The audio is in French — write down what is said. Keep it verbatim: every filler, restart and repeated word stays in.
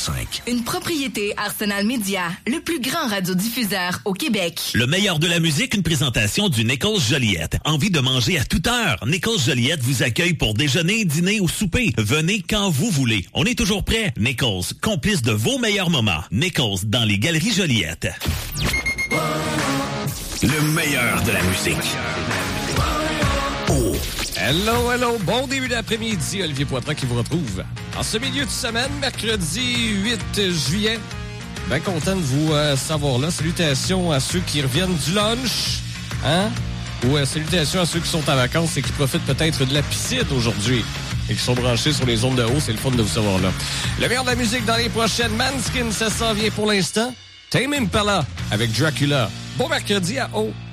cinq. Une propriété Arsenal Media, le plus grand radiodiffuseur au Québec. Le meilleur de la musique, une présentation du Nichols Joliette. Envie de manger à toute heure? Nichols Joliette vous accueille pour déjeuner, dîner ou souper. Venez quand vous voulez. On est toujours prêt. Nichols, complice de vos meilleurs moments. Nichols, dans les Galeries Joliette. Le meilleur de la musique. Oh. Hello, hello. Bon début d'après-midi. Olivier Poitras qui vous retrouve en ce milieu de semaine, mercredi huit juillet. Bien content de vous euh, savoir là. Salutations à ceux qui reviennent du lunch. Hein? Ou euh, salutations à ceux qui sont en vacances et qui profitent peut-être de la piscine aujourd'hui. Et qui sont branchés sur les ondes de haut. C'est le fun de vous savoir là. Le meilleur de la musique dans les prochaines. Manskin, ça s'en vient pour l'instant. Tame Impala avec Dracula. Bon mercredi à haut.